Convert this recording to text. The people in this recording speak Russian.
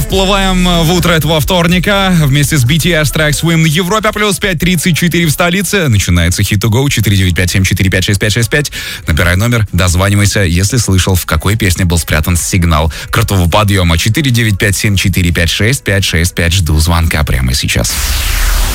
Вплываем в утро этого вторника вместе с BTS Track Swim на Европе, плюс 5:34 в столице. Начинается Hit to Go 495-745-6565. Набирай номер, дозванивайся, если слышал, в какой песне был спрятан сигнал крутого подъема. 495-745-6565. Жду звонка прямо сейчас.